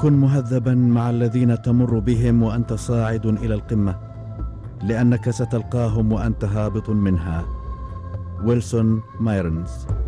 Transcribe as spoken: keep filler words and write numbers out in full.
كن مهذبا مع الذين تمر بهم وأنت صاعد إلى القمة، لأنك ستلقاهم وأنت هابط منها. ويلسون مايرنز.